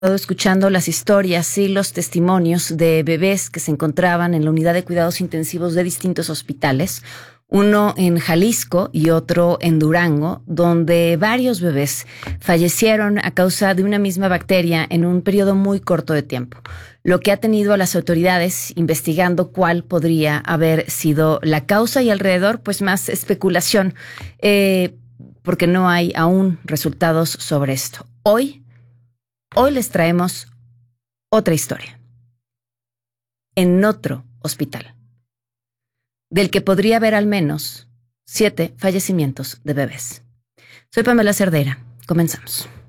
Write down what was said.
estado escuchando las historias y los testimonios de bebés que se encontraban en la unidad de cuidados intensivos de distintos hospitales, uno en Jalisco y otro en Durango, donde varios bebés fallecieron a causa de una misma bacteria en un periodo muy corto de tiempo, lo que ha tenido a las autoridades investigando cuál podría haber sido la causa y alrededor, pues más especulación, porque no hay aún resultados sobre esto. Hoy les traemos otra historia, en otro hospital, del que podría haber al menos 7 fallecimientos de bebés. Soy Pamela Cerdeira. Comenzamos.